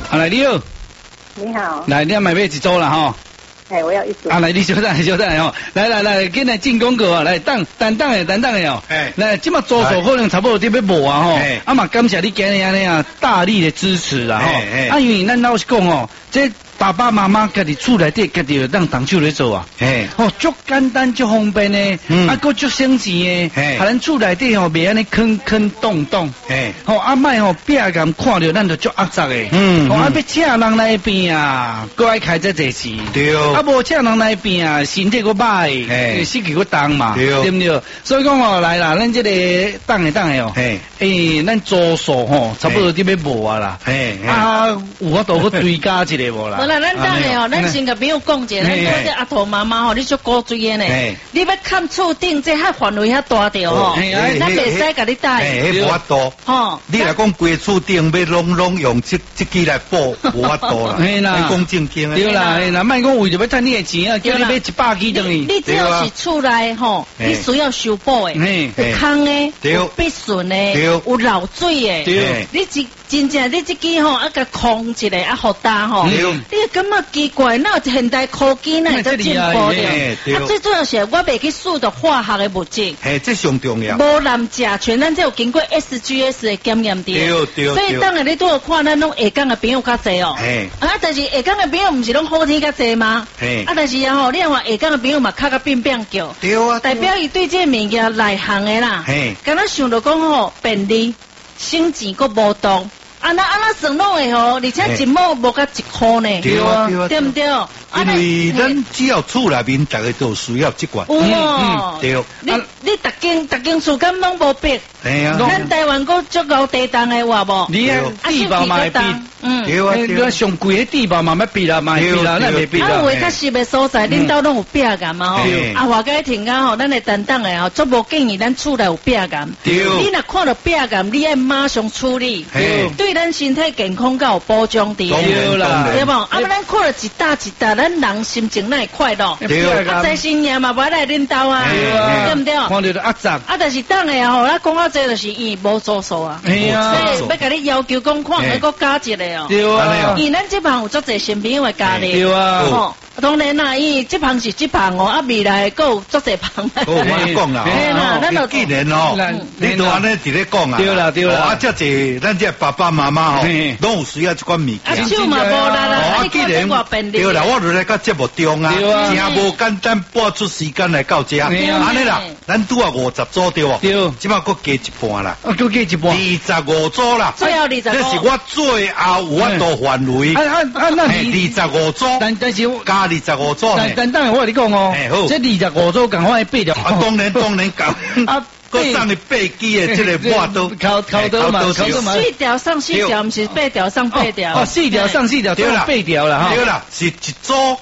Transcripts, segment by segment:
来你好， 你好， 来你买一组啦吼。 我要一组。 来你稍等哦，来，紧来进广告啊，来等的哦。来，即马租数可能差不多得要无啊吼。啊嘛，感谢你今日安尼啊大力的支持啦吼。啊，因为咱老实讲哦，这爸爸妈妈家己厝内底家己就当动手来做啊。哦，足简单足方便的，啊，佫足省钱的。啊，咱厝内底吼袂安尼坑洞。吼，啊卖吼壁岩看着咱就足压杂的。哦，啊要请人来变啊，佫爱开这济钱。对。啊无请人来变啊，身体佫歹，膝盖佫重嘛，对不对？所以讲吼，来啦，咱这个等的哦。咱租数吼，差不多得要无啊啦。啊，有法度佫追加一个无啦。 咱等下哦，咱先甲朋友讲者，咱讲这阿头妈妈吼，你足古锥的呢。你要看厝顶，这遐范围遐大着吼，咱袂使甲你答应。 无法度。吼，你来讲规厝顶要拢用这支来补，无法度啦。你讲正经对啦，那莫讲为着要赚你的钱啊，叫你买100支等于。 你只要是厝内吼，你需要修补的，有空的，有必顺的，有漏水的，你真正你这支吼啊，甲空一个啊，好大吼，你感觉奇怪，那现代科技那会进步的，啊，最主要是我袂去使用化学的物质， 这上重要。 无染甲醛，咱这有经过 SGS 的检验的， 对。 所以当然你都有看咱拢下岗的朋友较济哦，啊，但是下岗的朋友唔是拢好天较济吗？啊，但是吼，你看下岗的朋友嘛，较变叫，对啊，代表伊对这物件内行的啦，敢若想着讲吼便利，省钱佫无动。安那算拢会吼，而且一毛无甲1块呢，对不对？ 因为咱只要厝内面大家都需要这款，对。 你逐间厝敢拢无逼，咱台湾佫足够地动的话无？ 你啊，地包嘛会逼，对啊，上贵的地包嘛要逼啦，嘛逼啦，咱袂逼啦。 啊，有诶较实的所在，恁兜拢有壁岩嘛吼。啊，外界听讲吼，咱会等等的吼，足无建议咱厝内有壁岩。你若看到壁岩，你爱马上处理，对咱身体健康较有保障的。 对啦， 对无？啊，咱看到一搭，咱人心情哪会快乐？啊，在新年嘛，无来恁兜啊，对不对？ 看到就压榨。 啊，但是等下吼，咱讲到这就是伊无做数啊。所以要甲你要求讲，看会佫加一个哦。对啊。因为咱这旁有足侪新朋友会加入。对啊。吼，当然啦，伊这旁是这旁哦，啊未来佫有足侪旁。 我讲啦， 嘿啦，咱就既然哦，你都安尼伫咧讲啊。 对啦。 啊，这济咱这爸爸妈妈吼，拢有需要这款物件。 啊，手嘛无力啦，你看这外便利。 对啦，我就来到节目中啊，真无简单，拨出时间来到这。安尼啦，咱拄啊50组对哦。对。即马佫加一半啦。 佫加一半。 25组啦。 最后25。 这是我最后有法度范围。 那 25组。 但是加25组。 但当然我跟你讲哦，这25组赶快8条。 啊，当然讲。啊。佮上你8支的这个抹刀， 考刀嘛 ，4条上4条，不是8条上8条。 哦，4条上4条，对啦，8条啦哈。 对啦，是一组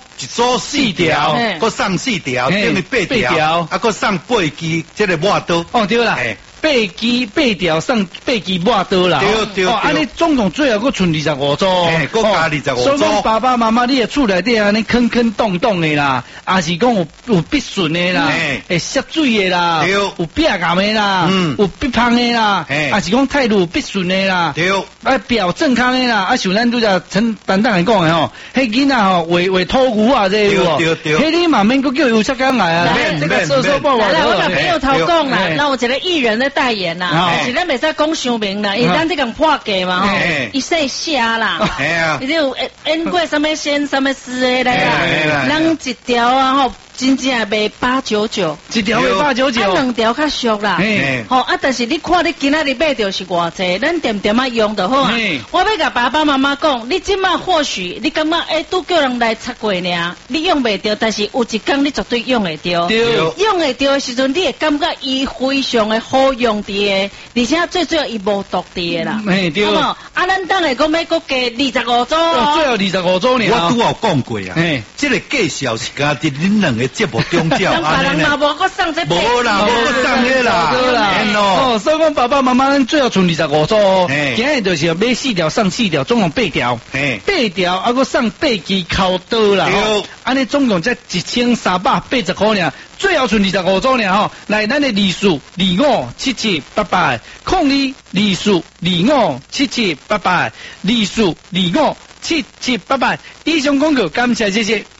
4条，佮上4条，等于8条，啊，佮上8支这个抹刀。 哦，对啦。8条上8支抹刀啦， 对。 安尼总共最后佫剩25组， 佫加25组。 所以讲爸爸妈妈，你的厝内底安尼坑洞的啦，也是讲有必顺的啦，会吸水的啦，有壁岩的啦，有必芳的啦，也是讲态度必顺的啦，啊表正康的啦，啊像咱拄则陈等来讲的吼，迄囡仔吼为土牛啊这有，迄你嘛免佫叫有出工来啊，这个说报话。 来，我甲朋友头讲啦，咱有一个艺人咧代言啦，但是咱袂使讲伤名啦，因为咱这个破价嘛吼，伊说写啦，伊有演过什么仙什么诗的啦，咱一条啊吼。真正卖899， 一条卖899， 啊2条较俗啦。吼啊，但是你看你今仔日买到是偌济，咱点点啊用就好啊。我要甲爸爸妈妈讲，你即马或许你感觉拄叫人来擦过尔，你用袂着，但是有一天你绝对用会着。用会着的时阵，你会感觉伊非常的好用的，而且最主要伊无毒的啦。对。啊，咱等下讲要佫加25组。 最后25组呢？ 我拄有讲过啊。这个介绍是家己恁两个个节目中照， 安尼呢？无个送这， 无啦，无个送个啦， 哦，所以讲爸爸妈妈最后剩25组，今日就是买4条送4条，总共8条，8条啊，个送8支口刀啦，安尼总共才1380块尔，最后剩25组尔吼，来咱的利数257788，控利利数257788，利数257788，以上广告感谢谢谢。